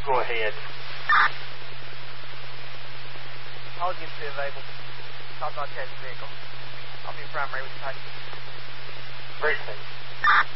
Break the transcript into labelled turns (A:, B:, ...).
A: Go ahead.
B: All units be available. Southbound chasing vehicle. I'll be primary with the package.
A: Precinct.